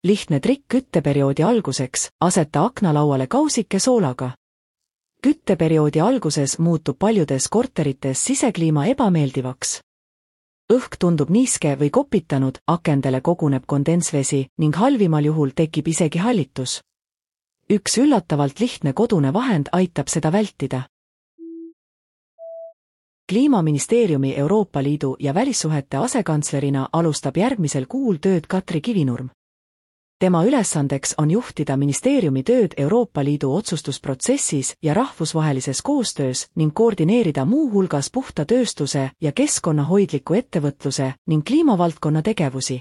Lihtne trikk kütteperioodi alguseks, aseta aknalauale kausike soolaga. Kütteperioodi alguses muutub paljudes korterites sisekliima ebameeldivaks. Õhk tundub niiske või kopitanud, akendele koguneb kondensvesi ning halvimal juhul tekib isegi hallitus. Üks üllatavalt lihtne kodune vahend aitab seda vältida. Kliimaministeeriumi Euroopa Liidu ja välissuhete asekantslerina alustab järgmisel kuul tööd Katri Kivinurm. Tema ülesandeks on juhtida ministeeriumi tööd Euroopa Liidu otsustusprotsessis ja rahvusvahelises koostöös ning koordineerida muu hulgas puhta tööstuse ja keskkonnahoidliku ettevõtluse ning kliimavaldkonna tegevusi.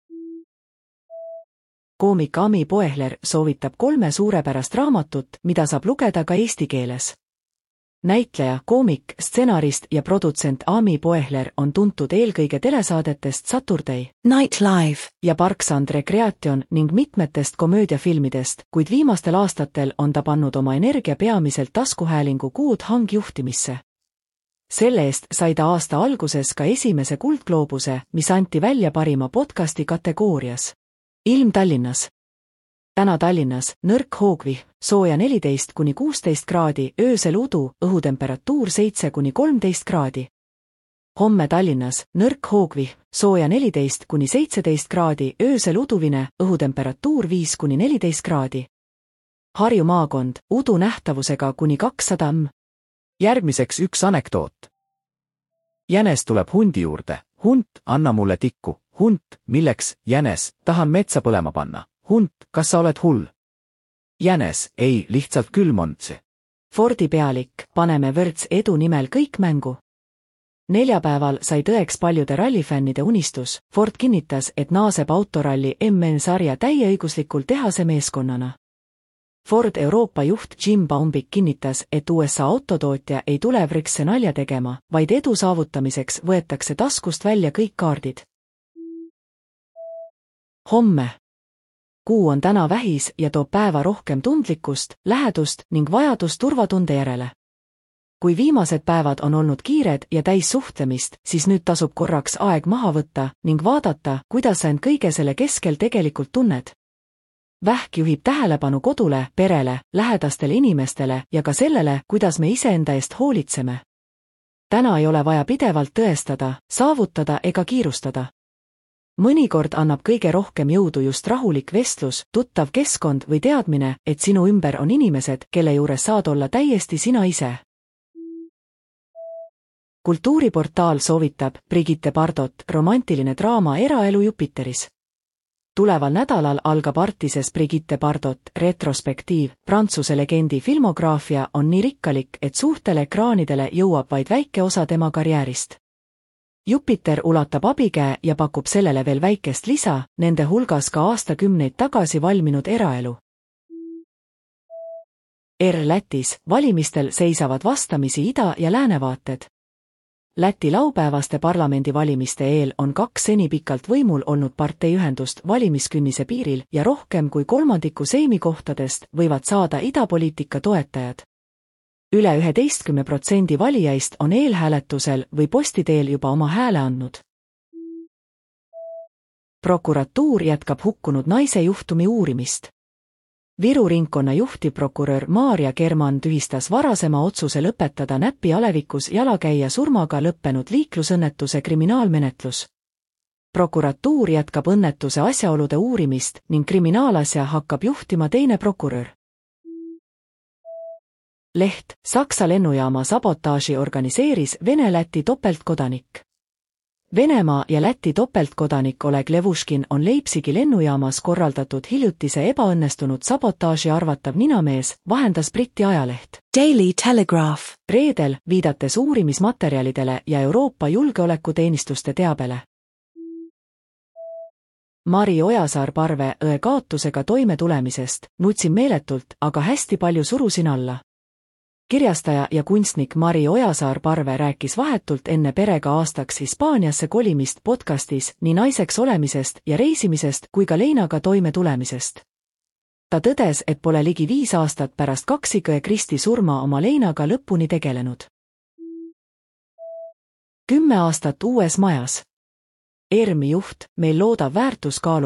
Koomik Ami Poehler soovitab 3 suurepärast raamatut, mida saab lugeda ka eesti keeles. Näitleja, koomik, stsenarist ja produtsent Ami Poehler on tuntud eelkõige telesaadetest Saturday Night Live ja Parks and Recreation ning mitmetest komöödiafilmidest, kuid viimastel aastatel on ta pannud oma energia peamiselt taskuhäälingu Good Hang juhtimisse. Selle eest sai ta aasta alguses ka esimese kuldgloobuse, mis anti välja parima podcasti kategoorias. Ilm Tallinnas. Täna Tallinnas, nõrk hoogvihm, sooja 14–16 kraadi, öösel udu, õhutemperatuur 7–13 kraadi. Homme Tallinnas, nõrk hoogvihm, sooja 14–17 kraadi, öösel uduvine, õhutemperatuur 5–14 kraadi. Harju maakond, udu nähtavusega kuni 200 m. Järgmiseks üks anekdoot. Jänes tuleb hundi juurde. Hunt, anna mulle tikku. Hunt, milleks? Jänes, tahan metsa põlema panna. Hunt, kas sa oled hull? Jänes, ei, lihtsalt külm on see. Fordi pealik, paneme vürts edu nimel kõik mängu. Neljapäeval sai tõeks paljude rallifännide unistus. Ford kinnitas, et naaseb autoralli MN-sarja täieõiguslikul tehase meeskonnana. Ford Euroopa juht Jim Baumbik kinnitas, et USA autotootja ei tule vrikse nalja tegema, vaid edu saavutamiseks võetakse taskust välja kõik kaardid. Homme. Kuu on täna vähis ja toob päeva rohkem tundlikkust, lähedust ning vajadust turvatunde järele. Kui viimased päevad on olnud kiired ja täis suhtlemist, siis nüüd tasub korraks aeg maha võtta ning vaadata, kuidas sa end kõige selle keskel tegelikult tunned. Vähk juhib tähelepanu kodule, perele, lähedastele inimestele ja ka sellele, kuidas me iseenda eest hoolitseme. Täna ei ole vaja pidevalt tõestada, saavutada ega kiirustada. Mõnikord annab kõige rohkem jõudu just rahulik vestlus, tuttav keskkond või teadmine, et sinu ümber on inimesed, kelle juures saad olla täiesti sina ise. Kultuuriportaal soovitab Brigitte Bardot romantiline draama Eraelu Jupiteris. Tuleval nädalal algab Artises Brigitte Bardot retrospektiiv. Prantsuse legendi filmograafia on nii rikkalik, et suurtele ekraanidele jõuab vaid väike osa tema karjäärist. Jupiter ulatab abikäe ja pakub sellele veel väikest lisa, nende hulgas ka aastakümneid tagasi valminud Eraelu. Lätis valimistel seisavad vastamisi ida- ja läänevaated. Läti laupäevaste parlamendivalimiste eel on 2 seni pikalt võimul olnud parteiühendust valimiskünnise piiril ja rohkem kui 1/3 seimikohtadest võivad saada idapoliitika toetajad. Üle 11% valijaist on eelhääletusel või postiteel juba oma hääle andnud. Prokuratuur jätkab hukkunud naise juhtumi uurimist. Viru ringkonna juhtivprokurör Maarja Kerman tühistas varasema otsuse lõpetada Näpi alevikus jalakäija surmaga lõppenud liiklusõnnetuse kriminaalmenetlus. Prokuratuur jätkab õnnetuse asjaolude uurimist ning kriminaalasja hakkab juhtima teine prokurör. Leht, Saksa lennujaama sabotaaži organiseeris Vene-Läti topeltkodanik. Venemaa ja Läti topeltkodanik Oleg Levuškin on Leipzigi lennujaamas korraldatud hiljutise ebaõnnestunud sabotaaži arvatav ninamees, vahendas Briti ajaleht Daily Telegraph reedel, viidates uurimismaterjalidele ja Euroopa julgeolekuteenistuste teabele. Mari Ojasaar-Parve õe kaotusega toime tulemisest, nutsin meeletult, aga hästi palju surusin alla. Kirjastaja ja kunstnik Mari Ojasaar-Parve rääkis vahetult enne perega aastaks Hispaaniasse kolimist podcastis nii naiseks olemisest ja reisimisest kui ka leinaga toime tulemisest. Ta tõdes, et pole ligi 5 aastat pärast kaksikõe Kristi surma oma leinaga lõpuni tegelenud. 10 aastat uues majas. ERM-i juht, meil loodav väärtuskaalu